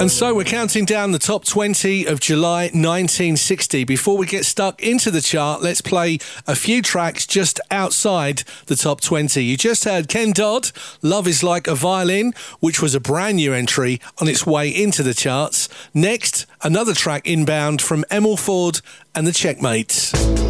And so we're counting down the top 20 of July 1960. Before we get stuck into the chart, let's play a few tracks just outside the top 20. You just heard Ken Dodd, Love Is Like a Violin, which was a brand new entry on its way into the charts. Next, another track inbound from Emil Ford and the Checkmates.